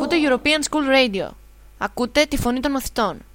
Ακούτε European School Radio. Ακούτε τη φωνή των μαθητών.